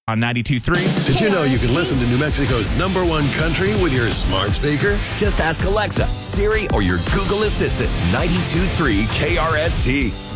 on 92.3. Did you know you can listen to New Mexico's #1 country with your smart speaker? Just ask Alexa, Siri, or your Google Assistant. 92.3 KRST.